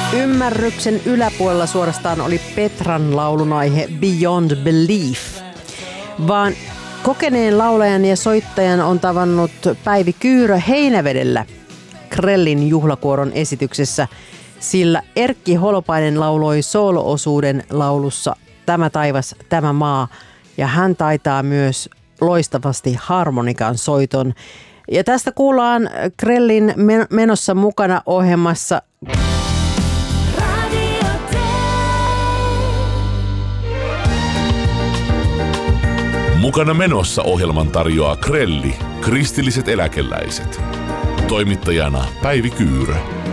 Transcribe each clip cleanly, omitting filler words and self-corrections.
Ymmärryksen yläpuolella suorastaan oli Petran laulun aihe Beyond Belief. Vaan kokeneen laulajan ja soittajan on tavannut Päivi Kyyrö Heinävedellä Krellin juhlakuoron esityksessä, sillä Erkki Holopainen lauloi soolo-osuuden laulussa Tämä taivas, tämä maa, ja hän taitaa myös loistavasti harmonikan soiton. Ja tästä kuullaan Krellin menossa mukana ohjelmassa. Mukana menossa ohjelman tarjoaa Krelli, kristilliset eläkeläiset. Toimittajana Päivi Kyyrö.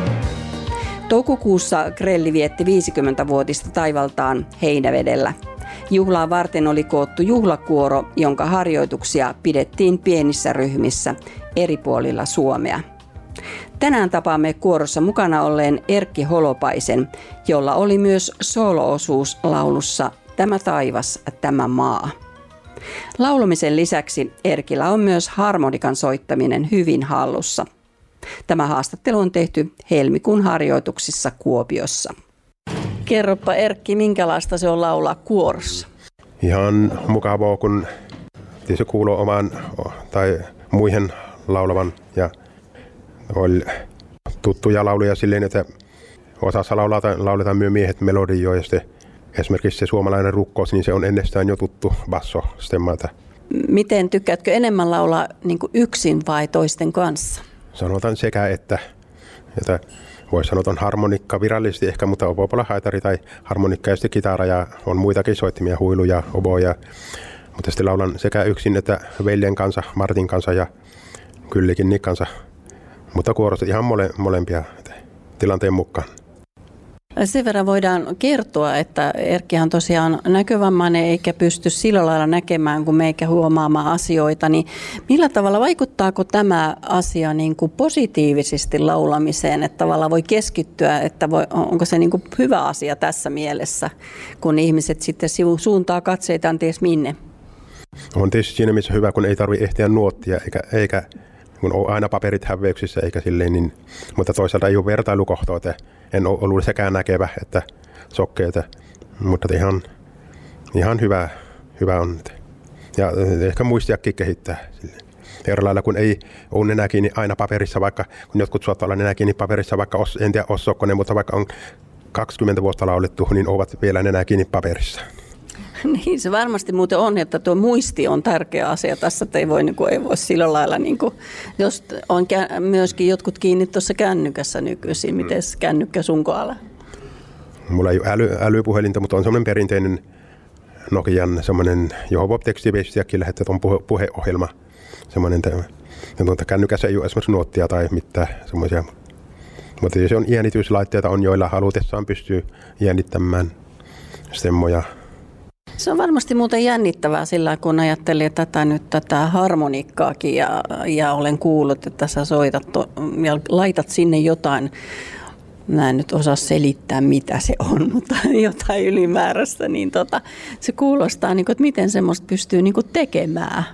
Toukokuussa Krelli vietti 50-vuotista taivaltaan Heinävedellä. Juhlaa varten oli koottu juhlakuoro, jonka harjoituksia pidettiin pienissä ryhmissä eri puolilla Suomea. Tänään tapaamme kuorossa mukana olleen Erkki Holopaisen, jolla oli myös soolo-osuus laulussa Tämä taivas, tämä maa. Laulamisen lisäksi Erkillä on myös harmonikan soittaminen hyvin hallussa. Tämä haastattelu on tehty helmikuun harjoituksissa Kuopiossa. Kerropa Erkki, minkälaista se on laulaa kuorossa? Ihan mukavaa, kun se kuuluu omaan tai muihin laulavan. Ja oli tuttuja lauluja silleen, että osassa lauletaan myös miehet melodioja. Ja sitten esimerkiksi se suomalainen rukkous, niin se on ennestään jo tuttu basso-stemmalta. Miten tykkäätkö enemmän laulaa niin kuin yksin vai toisten kanssa? Sanotaan sekä, että voi sanoa, on harmonikka virallisesti ehkä, mutta obopola, haitari tai harmonikka ja sitten kitara ja on muitakin soittimia, huiluja, oboja. Mutta sitten laulan sekä yksin että veljen kanssa, Martin kanssa ja Kyllikin kanssa. Mutta kuorossa ihan molempia tilanteen mukaan. Sen verran voidaan kertoa, että Erkkihan tosiaan näkövammainen eikä pysty sillä lailla näkemään kuin meikä huomaamaan asioita. Niin millä tavalla vaikuttaako tämä asia niin kuin positiivisesti laulamiseen, että tavallaan voi keskittyä, että onko se niin kuin hyvä asia tässä mielessä, kun ihmiset sitten suuntaa katseitaan ties minne? On tietysti siinä missä hyvä, kun ei tarvitse ehtiä nuottia eikä kun on aina paperit häveyksissä eikä silleen, niin, mutta toisaalta ei ole vertailukohtaa, että en ole ollut sekään näkevä, että sokkeita, mutta ihan hyvä on. Ja ehkä muistiakin kehittää. Eri lailla, kun ei ole nenä kiinni aina paperissa, vaikka kun jotkut saattaa olla nenä kiinni paperissa, vaikka en tiedä osokkonen, mutta vaikka on 20 vuotta laulettu, niin ovat vielä nenä kiinni paperissa. Niin se varmasti muuten on, että tuo muisti on tärkeä asia tässä, että ei voi sillä lailla, jos on myöskin jotkut kiinni tuossa kännykässä nykyisin, miten kännykkä sun kohdalla? Mulla ei ole älypuhelinta, mutta on semmoinen perinteinen Nokian semmoinen, johon voi tekstiviestiäkin lähettää, on puheohjelma. Semmoinen, kännykässä ei ole esimerkiksi nuottia tai mitään semmoisia. Mutta se on äänityslaitteita, joilla halutessaan pystyy äänittämään stemmoja. Se on varmasti muuten jännittävää sillä, kun ajattelin tätä harmonikkaakin ja olen kuullut, että sä soitat ja laitat sinne jotain. Mä en nyt osaa selittää, mitä se on, mutta jotain ylimääräistä. Niin se kuulostaa, että miten semmoista pystyy tekemään.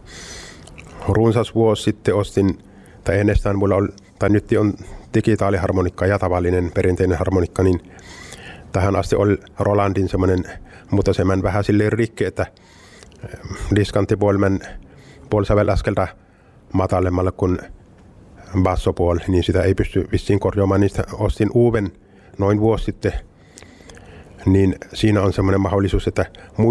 Runsas vuosi sitten ostin, tai ennestään mulla on, tai nyt on digitaaliharmonikka ja tavallinen perinteinen harmonikka, niin tähän asti oli Rolandin semmoinen, mutta se meni vähän silleen rikki, että diskanttipuolisävelaskelta matalemmalle kuin bassopuoli, niin sitä ei pysty vissiin korjaamaan. Niistä ostin uuden noin vuosi sitten, niin siinä on semmoinen mahdollisuus, että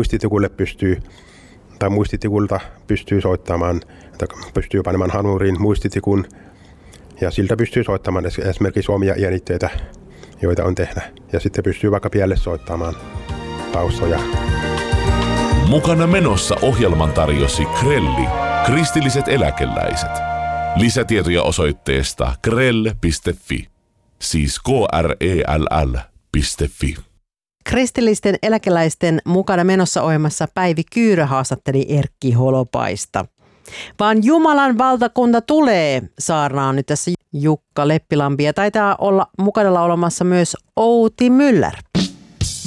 muistitikulta pystyy soittamaan, että pystyy panemaan hanuriin muistitikun ja siltä pystyy soittamaan esimerkiksi omia jännitteitä, joita on tehdä. Ja sitten pystyy vaikka pielle soittamaan taustoja. Mukana menossa ohjelman tarjosi Krelli, kristilliset eläkeläiset. Lisätietoja osoitteesta krell.fi, siis krell.fi. Kristillisten eläkeläisten mukana menossa ohjelmassa Päivi Kyyrö haastatteli Erkki Holopaista. Vaan Jumalan valtakunta tulee, saarnaa nyt tässä Jukka Leppilampi, ja taitaa olla mukana laulamassa myös Outi Müller.